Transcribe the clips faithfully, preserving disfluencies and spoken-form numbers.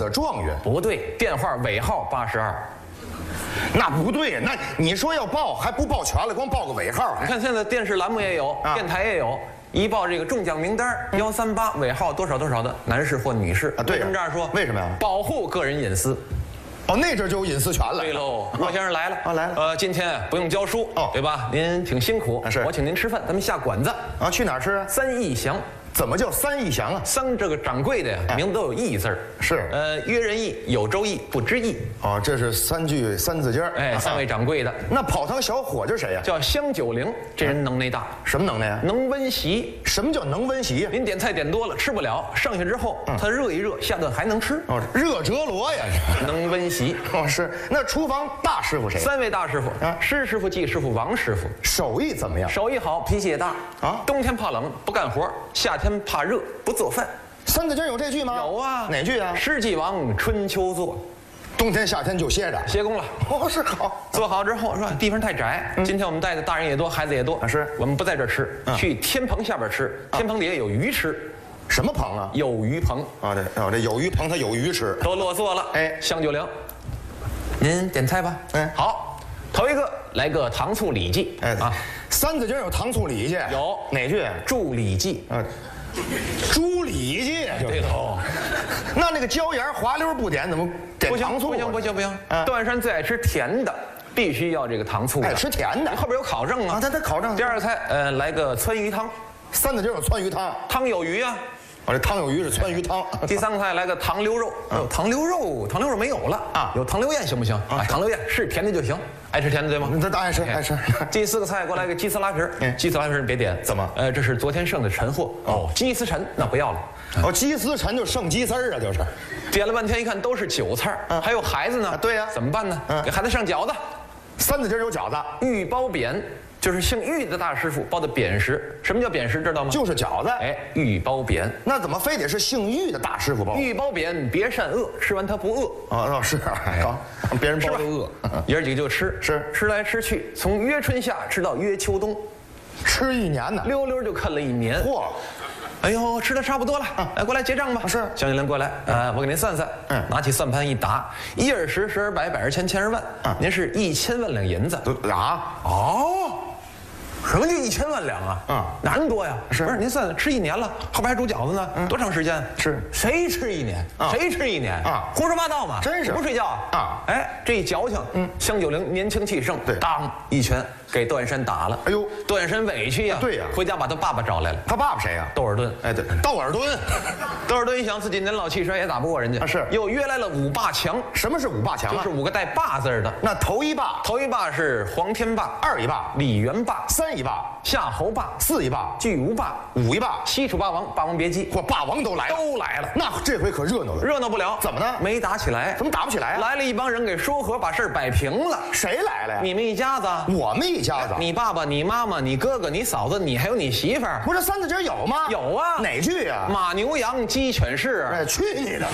的状元。 不对，电话尾号八十二。 那不对呀，那你说要报还不报全了，光报个尾号。 你看现在电视栏目也有， 啊、 电台也有，一报这个中奖名单幺三八尾号多少多少的男士或女士啊，对， 为什么这样说？ 为什么呀？ 保护个人隐私。 哦，那阵就有隐私权了。 对喽，骆先生来了啊，来了。 呃，今天不用教书哦，对吧？您挺辛苦， 是我请您吃饭，咱们下馆子啊，去哪儿吃啊？ 三义祥。 怎么叫三义祥啊？ 三这个掌柜的呀，名字都有义字儿。 是， 呃，约人义，有周义，不知义。 哦，这是三句三字经儿。 哎，三位掌柜的。 那跑堂小伙子谁呀？ 叫香九龄，这人能耐大。 什么能耐呀？ 能温席。 什么叫能温席呀？ 您点菜点多了吃不了，剩下之后他热一热，下顿还能吃。 哦，热折罗呀。 能温席。 哦，是。那厨房大师傅谁？ 三位大师傅啊，施师傅、季师傅、王师傅。 手艺怎么样？ 手艺好，脾气也大啊。冬天怕冷不干活，夏天怕热不做饭。 三字经有这句吗？ 有啊。 哪句啊？ 世纪王春秋作。 冬天夏天就歇着， 歇工了。 哦，是好。 做好之后说地方太窄，嗯、今天我们带的大人也多，孩子也多， 啊、是我们不在这儿吃，嗯、去天棚下边吃。天棚底下有鱼吃。 什么棚啊？ 有鱼棚。 啊，这哦这有鱼棚，它有鱼吃。 都落座了。哎，香九龄，您点菜吧。 哎， 好，头一个来个糖醋里脊。 哎啊，三字经有糖醋里脊。 有哪句？ 猪里脊。 啊。猪里脊， 对头。 那那个椒盐滑溜不点，怎么点糖醋？ 不行不行不行！ 啊， 段山最爱吃甜的，必须要这个糖醋。 爱吃甜的， 后边有考证啊。 啊，他他考证。 第二个菜，呃，来个汆鱼汤。 三字经有汆鱼汤， 汤有鱼啊。 我这汤有鱼是汆鱼汤。 第三个菜来个糖溜肉。哦，糖溜肉，糖溜肉没有了啊，有糖溜燕行不行？哎，糖溜燕是甜的就行。爱吃甜的对吗？ 他爱吃爱吃。 第四个菜给我来个鸡丝拉皮儿。鸡丝拉皮儿你别点。 怎么？ 呃，这是昨天剩的陈货。哦，鸡丝陈那不要了。 哦，鸡丝陈就剩鸡丝儿啊，就是。 点了半天一看都是韭菜，还有孩子呢。 对呀。 怎么办呢？给孩子上饺子。 三字经有饺子。 玉包匾。就是姓玉的大师傅包的扁食。什么叫扁食知道吗？ 就是饺子。 哎，玉包匾。 那怎么非得是姓玉的大师傅包？ 玉包匾别善恶，吃完他不饿。 哦哦是，好，别人包都饿， 爷儿几个就吃， 是吃来吃去，从约春夏吃到约秋冬， 吃一年呢， 溜溜就啃了一年。 嚯！ 哎呦，吃的差不多了，来过来结账吧。 是， 江金莲过来，呃，我给您算算。嗯，拿起算盘一打，一二十，十二百，百二千，千二万。啊，您是一千万两银子。 啊？ 哦。什么叫一千万两啊？ 嗯， 哪那么多呀？ 是不是？您算吃一年了，后边还煮饺子呢，嗯、多长时间？ 吃谁吃一年？ 啊、 谁吃一年？啊，胡说八道嘛！ 真是不睡觉啊！哎，这一矫情，嗯，香九龄年轻气盛， 对， 当一拳给段山打了。哎呦，段山委屈呀， 对呀， 回家把他爸爸找来了。 他爸爸谁呀？ 窦尔敦。 哎，对，窦尔敦。 窦尔敦一想自己年老气衰，也打不过人家， 啊是， 又约来了五霸强。 什么是五霸强啊？ 就是五个带霸字的。 那头一霸， 头一霸是黄天霸， 二一霸李元霸， 三一霸夏侯霸， 四一霸巨无霸， 五一霸西楚霸王，霸王别姬， 嚯，霸王都来了， 都来了。 那这回可热闹了， 热闹不了， 怎么呢？ 没打起来， 怎么打不起来啊？ 来了一帮人给说和，把事儿摆平了。 谁来了呀？ 你们一家子， 我们一家子， 你爸爸、你妈妈、你哥哥、你嫂子，你还有你媳妇儿。 不是三字经有吗？ 有啊。 哪句呀？ 马牛羊鸡犬豕。 哎，去你的吧！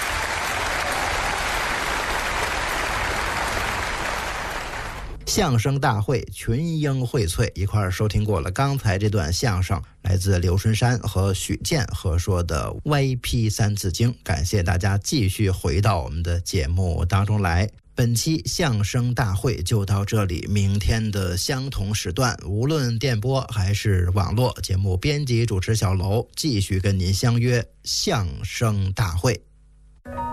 相声大会群英荟萃，一块儿收听过了刚才这段相声，来自刘春山和许健合说的 Y P 三字经。感谢大家继续回到我们的节目当中来。本期相声大会就到这里，明天的相同时段，无论电波还是网络，节目编辑主持小楼继续跟您相约相声大会。